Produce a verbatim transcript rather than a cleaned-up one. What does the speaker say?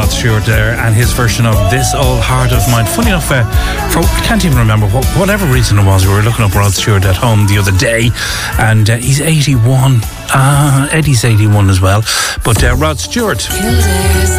Rod Stewart there and his version of This Old Heart of Mine. Funny enough, uh, for, I can't even remember what, whatever reason it was, we were looking up Rod Stewart at home the other day, and uh, he's eighty-one. Uh, Eddie's eighty-one as well. But uh, Rod Stewart